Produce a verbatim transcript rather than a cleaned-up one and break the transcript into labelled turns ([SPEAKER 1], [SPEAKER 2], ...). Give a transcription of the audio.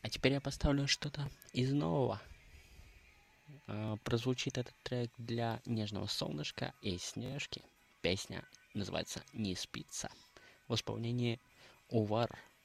[SPEAKER 1] А теперь я поставлю что-то из нового. А, прозвучит этот трек для нежного солнышка и снежки. Песня называется «Не спится» в исполнении Увар.